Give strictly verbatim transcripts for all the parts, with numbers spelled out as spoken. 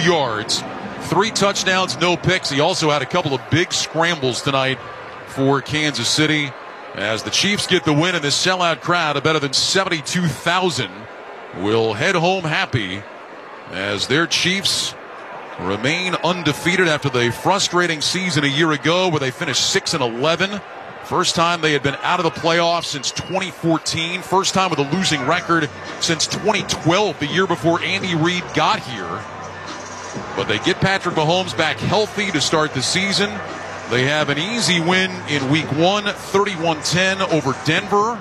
yards, three touchdowns, no picks. He also had a couple of big scrambles tonight for Kansas City as the Chiefs get the win, and this sellout crowd of better than seventy-two thousand will head home happy as their Chiefs remain undefeated after the frustrating season a year ago where they finished six and eleven. First time they had been out of the playoffs since twenty fourteen. First time with a losing record since twenty twelve, the year before Andy Reid got here. But they get Patrick Mahomes back healthy to start the season. They have an easy win in week one, thirty-one ten over Denver.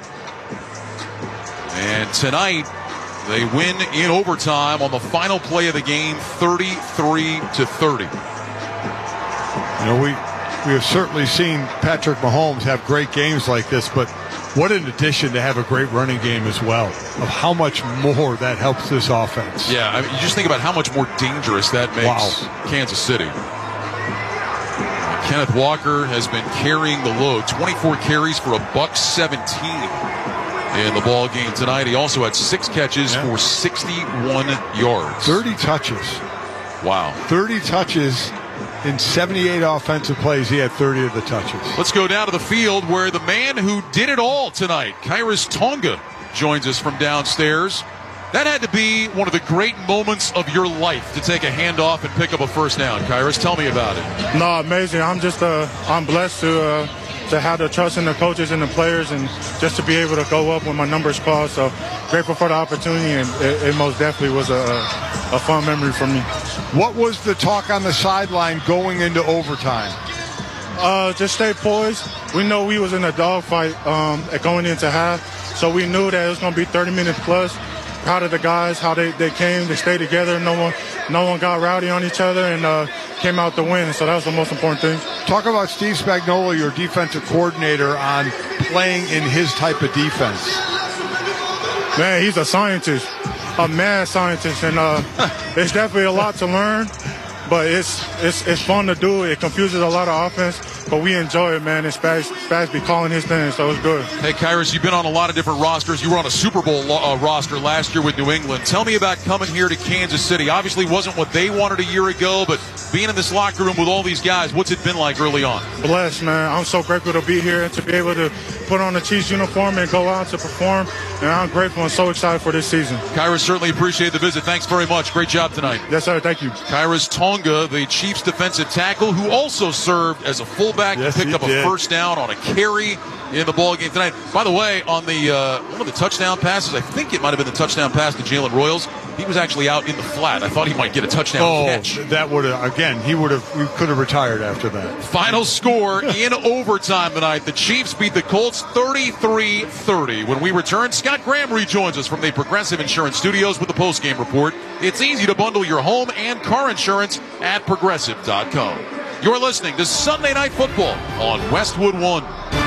And tonight, they win in overtime on the final play of the game, thirty-three to thirty. You know, we we have certainly seen Patrick Mahomes have great games like this, but what an addition to have a great running game as well, of how much more that helps this offense. Yeah, I mean, you just think about how much more dangerous that makes wow. Kansas City. Kenneth Walker has been carrying the load, twenty-four carries for a buck seventeen in the ball game tonight. He also had six catches yeah. for sixty-one yards. thirty touches. Wow. thirty touches in seventy-eight offensive plays. He had thirty of the touches. Let's go down to the field where the man who did it all tonight, Khyiris Tonga, joins us from downstairs. That had to be one of the great moments of your life to take a handoff and pick up a first down. Khyiris, tell me about it. No, amazing. I'm just uh, I'm blessed to uh, to have the trust in the coaches and the players, and just to be able to go up when my number's called. So grateful for the opportunity, and it, it most definitely was a, a fun memory for me. What was the talk on the sideline going into overtime? Uh, just stay poised. We know we was in a dogfight um, going into half, so we knew that it was going to be thirty minutes plus. Proud of the guys, how they, they came, they stayed together. No one no one got rowdy on each other, and uh, came out to win. So that was the most important thing. Talk about Steve Spagnuolo, your defensive coordinator, on playing in his type of defense. Man, he's a scientist, a mad scientist, and uh, it's definitely a lot to learn. But it's it's it's fun to do. It confuses a lot of offense, but we enjoy it, man. And Spaz, Spaz be calling his thing, so it's good. Hey, Khyiris, you've been on a lot of different rosters. You were on a Super Bowl uh, roster last year with New England. Tell me about coming here to Kansas City. Obviously wasn't what they wanted a year ago, but being in this locker room with all these guys, what's it been like early on? Blessed, man. I'm so grateful to be here and to be able to put on the Chiefs uniform and go out to perform. And I'm grateful and so excited for this season. Khyiris, certainly appreciate the visit. Thanks very much. Great job tonight. Yes, sir. Thank you. Khyiris Tonga, the Chiefs defensive tackle, who also served as a fullback, yes, picked up did. a first down on a carry in the ball game tonight. By the way, on the uh, one of the touchdown passes, I think it might have been the touchdown pass to Jalen Royals. He was actually out in the flat. I thought he might get a touchdown oh, catch. That would have, again, he would have, we could have retired after that. Final score in overtime tonight. The Chiefs beat the Colts thirty-three thirty. When we return, Scott Graham rejoins us from the Progressive Insurance Studios with the postgame report. It's easy to bundle your home and car insurance at progressive dot com. You're listening to Sunday Night Football on Westwood One.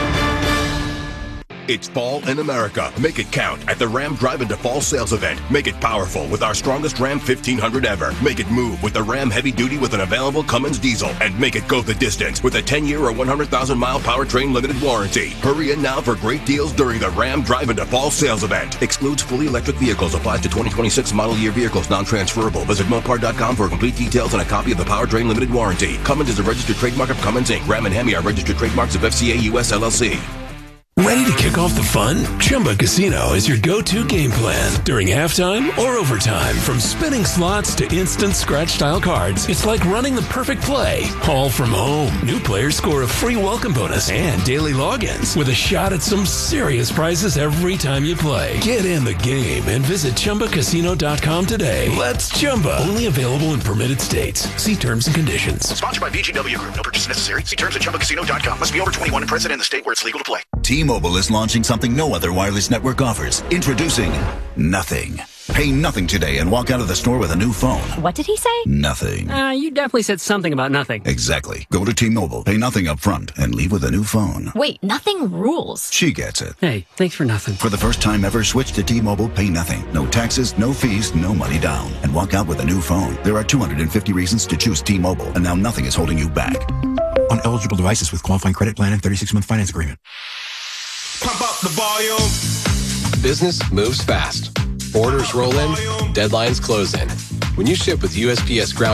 It's fall in America. Make it count at the Ram Drive Into Fall sales event. Make it powerful with our strongest Ram fifteen hundred ever. Make it move with the Ram Heavy Duty with an available Cummins diesel. And make it go the distance with a ten-year or one hundred thousand mile powertrain limited warranty. Hurry in now for great deals during the Ram Drive Into Fall sales event. Excludes fully electric vehicles. Applies to twenty twenty-six model year vehicles. Non-transferable. Visit Mopar dot com for complete details and a copy of the powertrain limited warranty. Cummins is a registered trademark of Cummins Incorporated. Ram and Hemi are registered trademarks of F C A U S L L C. Ready to kick off the fun? Chumba Casino is your go-to game plan during halftime or overtime. From spinning slots to instant scratch-style cards, it's like running the perfect play, all from home. New players score a free welcome bonus and daily logins with a shot at some serious prizes every time you play. Get in the game and visit Chumba Casino dot com today. Let's Chumba. Only available in permitted states. See terms and conditions. Sponsored by B G W Group. No purchase necessary. See terms at Chumba Casino dot com. Must be over twenty-one and present in the state where it's legal to play. T-Mobile is launching something no other wireless network offers. Introducing Nothing. Pay nothing today and walk out of the store with a new phone. What did he say? Nothing. Uh, you definitely said something about nothing. Exactly. Go to T-Mobile, pay nothing up front, and leave with a new phone. Wait, nothing rules. She gets it. Hey, thanks for nothing. For the first time ever, switch to T-Mobile, pay nothing. No taxes, no fees, no money down. And walk out with a new phone. There are two hundred fifty reasons to choose T-Mobile, and now nothing is holding you back. On eligible devices with qualifying credit plan and thirty-six month finance agreement. Pump up the volume. Business moves fast. Orders roll in, deadlines close in. When you ship with U S P S Ground